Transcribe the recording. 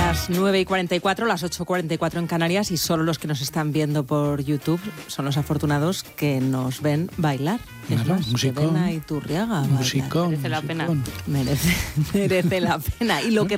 Las 9:44, las 8:44 en Canarias, y solo los que nos están viendo por YouTube son los afortunados que nos ven bailar. Claro, es más, musicón, que ven a Iturriaga bailar. musicón, Merece la pena. Merece la pena. Y lo que